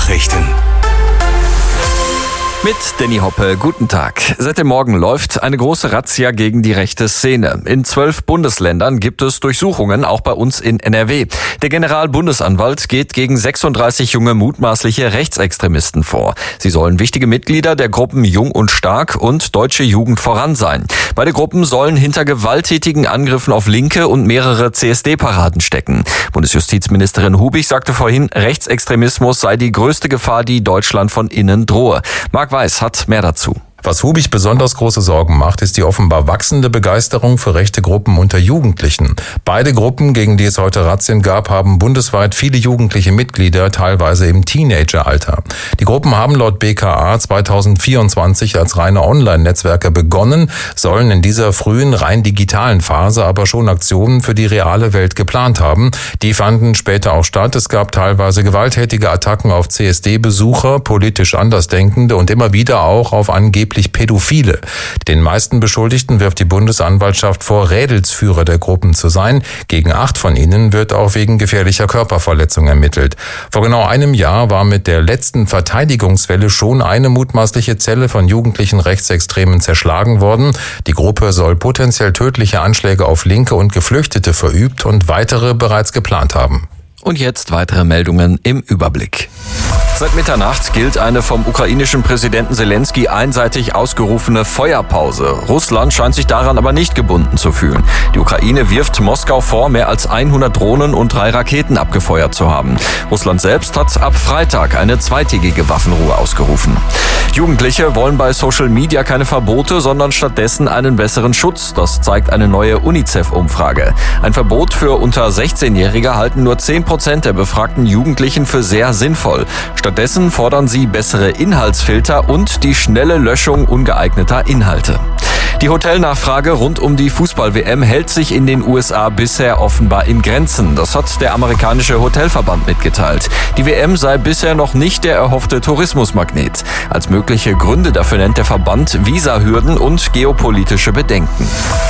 Nachrichten. Mit Danny Hoppe, guten Tag. Seit dem Morgen läuft eine große Razzia gegen die rechte Szene. In 12 Bundesländern gibt es Durchsuchungen, auch bei uns in NRW. Der Generalbundesanwalt geht gegen 36 junge mutmaßliche Rechtsextremisten vor. Sie sollen wichtige Mitglieder der Gruppen Jung und Stark und Deutsche Jugend voran sein. Beide Gruppen sollen hinter gewalttätigen Angriffen auf Linke und mehrere CSD-Paraden stecken. Bundesjustizministerin Hubig sagte vorhin, Rechtsextremismus sei die größte Gefahr, die Deutschland von innen drohe. Marc Weiß hat mehr dazu. Was Hubig besonders große Sorgen macht, ist die offenbar wachsende Begeisterung für rechte Gruppen unter Jugendlichen. Beide Gruppen, gegen die es heute Razzien gab, haben bundesweit viele jugendliche Mitglieder, teilweise im Teenageralter. Die Gruppen haben laut BKA 2024 als reine Online-Netzwerke begonnen, sollen in dieser frühen, rein digitalen Phase aber schon Aktionen für die reale Welt geplant haben. Die fanden später auch statt. Es gab teilweise gewalttätige Attacken auf CSD-Besucher, politisch Andersdenkende und immer wieder auch auf angeblich Pädophile. Den meisten Beschuldigten wirft die Bundesanwaltschaft vor, Rädelsführer der Gruppen zu sein. Gegen 8 von ihnen wird auch wegen gefährlicher Körperverletzung ermittelt. Vor genau einem Jahr war mit der letzten Verteidigungswelle schon eine mutmaßliche Zelle von jugendlichen Rechtsextremen zerschlagen worden. Die Gruppe soll potenziell tödliche Anschläge auf Linke und Geflüchtete verübt und weitere bereits geplant haben. Und jetzt weitere Meldungen im Überblick. Seit Mitternacht gilt eine vom ukrainischen Präsidenten Zelensky einseitig ausgerufene Feuerpause. Russland scheint sich daran aber nicht gebunden zu fühlen. Die Ukraine wirft Moskau vor, mehr als 100 Drohnen und 3 Raketen abgefeuert zu haben. Russland selbst hat ab Freitag eine zweitägige Waffenruhe ausgerufen. Jugendliche wollen bei Social Media keine Verbote, sondern stattdessen einen besseren Schutz. Das zeigt eine neue UNICEF-Umfrage. Ein Verbot für unter 16-Jährige halten nur 10% der befragten Jugendlichen für sehr sinnvoll. Stattdessen fordern sie bessere Inhaltsfilter und die schnelle Löschung ungeeigneter Inhalte. Die Hotelnachfrage rund um die Fußball-WM hält sich in den USA bisher offenbar in Grenzen. Das hat der amerikanische Hotelverband mitgeteilt. Die WM sei bisher noch nicht der erhoffte Tourismusmagnet. Als mögliche Gründe dafür nennt der Verband Visahürden und geopolitische Bedenken.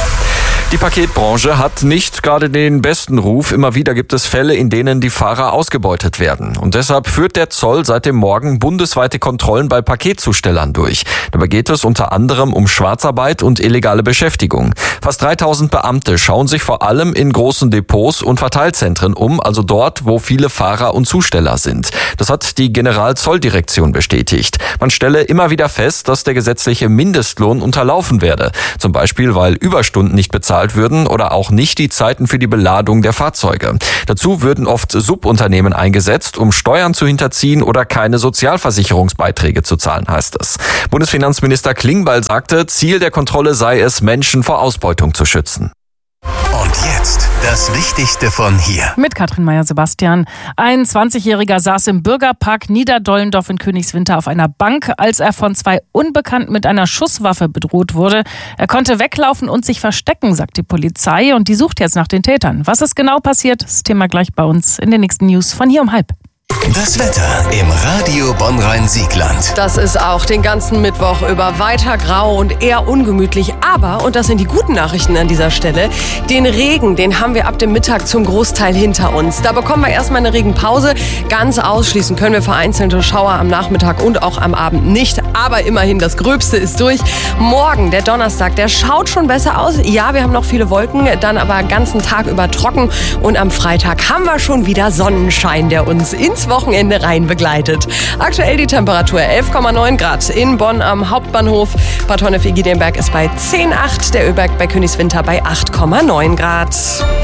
Die Paketbranche hat nicht gerade den besten Ruf. Immer wieder gibt es Fälle, in denen die Fahrer ausgebeutet werden. Und deshalb führt der Zoll seit dem Morgen bundesweite Kontrollen bei Paketzustellern durch. Dabei geht es unter anderem um Schwarzarbeit und illegale Beschäftigung. Fast 3000 Beamte schauen sich vor allem in großen Depots und Verteilzentren um, also dort, wo viele Fahrer und Zusteller sind. Das hat die Generalzolldirektion bestätigt. Man stelle immer wieder fest, dass der gesetzliche Mindestlohn unterlaufen werde. Zum Beispiel, weil Überstunden nicht bezahlt würden oder auch nicht die Zeiten für die Beladung der Fahrzeuge. Dazu würden oft Subunternehmen eingesetzt, um Steuern zu hinterziehen oder keine Sozialversicherungsbeiträge zu zahlen, heißt es. Bundesfinanzminister Klingbeil sagte, Ziel der Kontrolle sei es, Menschen vor Ausbeutung zu schützen. Und jetzt das Wichtigste von hier. Mit Katrin Meyer-Sebastian. Ein 20-Jähriger saß im Bürgerpark Niederdollendorf in Königswinter auf einer Bank, als er von 2 Unbekannten mit einer Schusswaffe bedroht wurde. Er konnte weglaufen und sich verstecken, sagt die Polizei, und die sucht jetzt nach den Tätern. Was ist genau passiert? Das Thema gleich bei uns in den nächsten News von hier um 12:30. Das Wetter im Radio Bonn-Rhein-Siegland. Das ist auch den ganzen Mittwoch über weiter grau und eher ungemütlich. Aber, und das sind die guten Nachrichten an dieser Stelle, den Regen, den haben wir ab dem Mittag zum Großteil hinter uns. Da bekommen wir erstmal eine Regenpause. Ganz ausschließen können wir vereinzelte Schauer am Nachmittag und auch am Abend nicht. Aber immerhin, das Gröbste ist durch. Morgen, der Donnerstag, der schaut schon besser aus. Ja, wir haben noch viele Wolken, dann aber den ganzen Tag über trocken. Und am Freitag haben wir schon wieder Sonnenschein, der uns ins Wochenende rein begleitet. Aktuell die Temperatur 11,9 Grad in Bonn am Hauptbahnhof. Bad Honnef-Egidionberg ist bei 10,8, der Öberg bei Königswinter bei 8,9 Grad.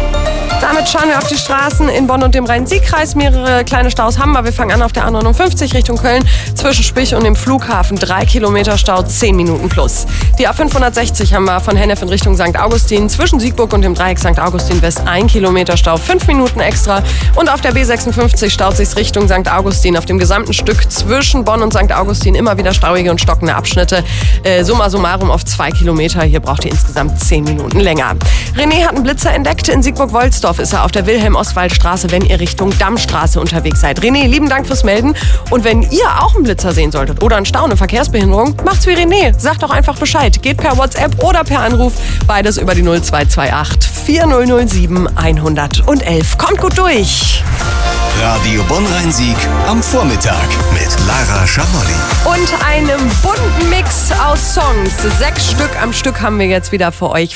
Damit schauen wir auf die Straßen in Bonn und dem Rhein-Sieg-Kreis. Mehrere kleine Staus haben wir. Wir fangen an auf der A59 Richtung Köln. Zwischen Spich und dem Flughafen 3 Kilometer Stau, 10 Minuten plus. Die A560 haben wir von Hennef in Richtung St. Augustin. Zwischen Siegburg und dem Dreieck St. Augustin West 1 Kilometer Stau, 5 Minuten extra. Und auf der B56 staut sich Richtung St. Augustin. Auf dem gesamten Stück zwischen Bonn und St. Augustin immer wieder stauige und stockende Abschnitte. Summa summarum auf 2 Kilometer. Hier braucht ihr insgesamt 10 Minuten länger. René hat einen Blitzer entdeckt in Siegburg-Wolsdorf. Troisdorf ist er auf der Wilhelm-Ostwald-Straße, wenn ihr Richtung Dammstraße unterwegs seid. René, lieben Dank fürs Melden. Und wenn ihr auch einen Blitzer sehen solltet oder einen Stau, eine Verkehrsbehinderung, macht's wie René. Sagt doch einfach Bescheid. Geht per WhatsApp oder per Anruf. Beides über die 0228 4007 111. Kommt gut durch. Radio Bonn-Rhein-Sieg am Vormittag mit Lara Schamolli. Und einem bunten Mix aus Songs. 6 Stück am Stück haben wir jetzt wieder für euch.